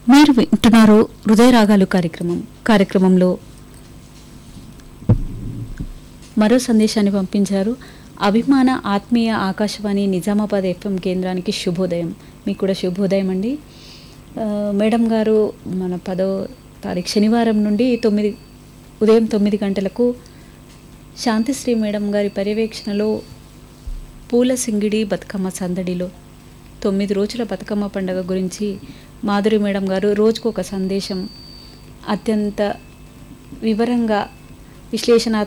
మీరు వింటున్నారు హృదయ రాగాలు కార్యక్రమంలో మరో సందేశాన్ని పంపించారు. అభిమాన ఆత్మీయ ఆకాశవాణి నిజామాబాద్ ఎఫ్ఎం కేంద్రానికి శుభోదయం. మీకు కూడా శుభోదయం అండి. మేడం గారు మన 10వ తారీఖు శనివారం నుండి ఉదయం 9 గంటలకు శాంతిశ్రీ మేడం గారి పర్యవేక్షణలో పూల సింగిడి బతుకమ్మ సందడిలో 9 రోజుల బతుకమ్మ పండుగ గురించి మాధురి మేడం గారు రోజుకు ఒక సందేశం అత్యంత వివరంగా విశ్లేషణ